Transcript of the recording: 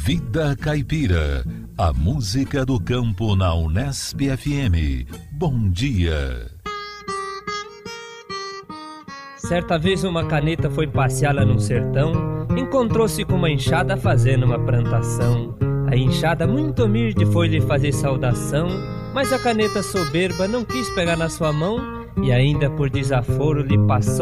Vida Caipira, a música do campo na Unesp FM. Bom dia. Certa vez uma caneta foi passear lá num sertão, encontrou-se com uma enxada fazendo uma plantação. A enxada muito humilde foi lhe fazer saudação, mas a caneta soberba não quis pegar na sua mão e ainda por desaforo lhe passou